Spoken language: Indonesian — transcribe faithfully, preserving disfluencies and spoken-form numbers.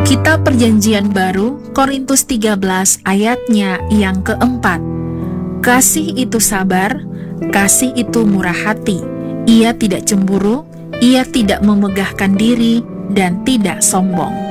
Kitab Perjanjian Baru, Korintus tiga belas ayatnya yang keempat. Kasih itu sabar, kasih itu murah hati, ia tidak cemburu, ia tidak memegahkan diri, dan tidak sombong.